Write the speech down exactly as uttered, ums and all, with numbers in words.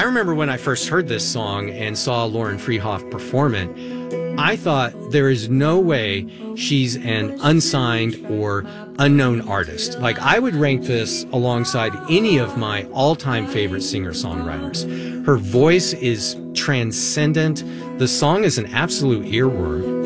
remember when I first heard this song and saw Lauren Freehoff perform it, I thought there is no way she's an unsigned or unknown artist. Like, I would rank this alongside any of my all-time favorite singer-songwriters. Her voice is transcendent. The song is an absolute earworm.